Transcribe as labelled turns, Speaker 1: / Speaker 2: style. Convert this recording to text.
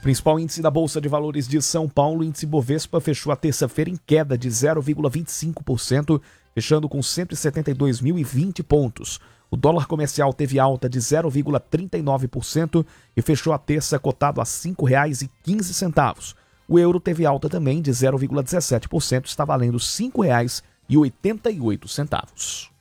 Speaker 1: Principal índice da Bolsa de Valores de São Paulo, o índice Bovespa, fechou a terça-feira em queda de 0,25%, fechando com 172.020 pontos. O dólar comercial teve alta de 0,39% e fechou a terça cotado a R$ 5,15. O euro teve alta também de 0,17%, está valendo R$ 5,88.